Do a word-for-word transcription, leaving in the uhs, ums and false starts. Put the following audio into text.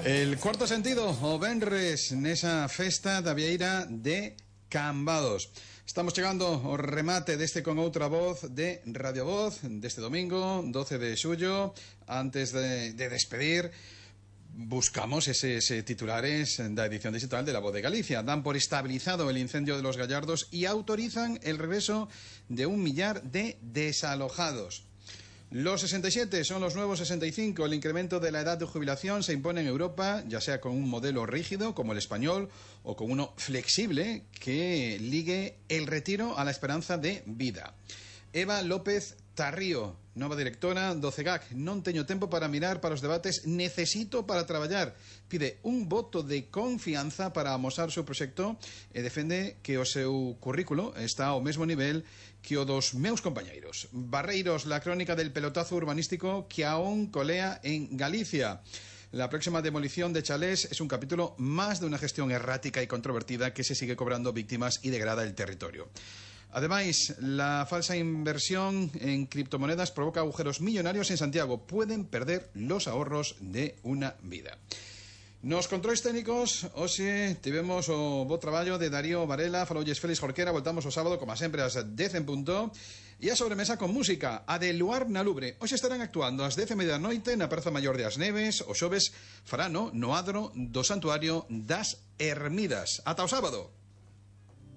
El cuarto sentido, o venres, nesa festa da Vieira de Cambados. Estamos chegando ao remate deste Con Outra Voz de Radio Voz deste domingo, doce de xullo. Antes de, de despedir, buscamos esos eh, titulares da edición digital de La Voz de Galicia. Dan por estabilizado el incendio de los Gallardos y autorizan el regreso de un millar de desalojados. Los sesenta y siete son los nuevos sesenta y cinco. El incremento de la edad de jubilación se impone en Europa, ya sea con un modelo rígido como el español o con uno flexible que ligue el retiro a la esperanza de vida. Eva López Tarrío, nova directora do CEGAC. Non teño tempo para mirar para os debates, necesito para traballar. Pide un voto de confianza para amosar o seu proxecto e defende que o seu currículo está ao mesmo nivel que o dos meus compañeiros. Barreiros, la crónica del pelotazo urbanístico que aún colea en Galicia. La próxima demolición de chalés es un capítulo más de una gestión errática y controvertida que se sigue cobrando víctimas y degrada el territorio. Además, la falsa inversión en criptomonedas provoca agujeros millonarios en Santiago. Pueden perder los ahorros de una vida. Nos controles técnicos, hoxe tivemos o bo traballo de Darío Varela, faloulles Félix Jorquera, voltamos o sábado, como sempre, ás dez en punto, e a sobremesa con música, a de Luar na Lubre. Hoxe estarán actuando ás dez e media da noite na Praza Maior de As Neves, o xoves farano no adro do Santuario das Ermidas. Ata o sábado!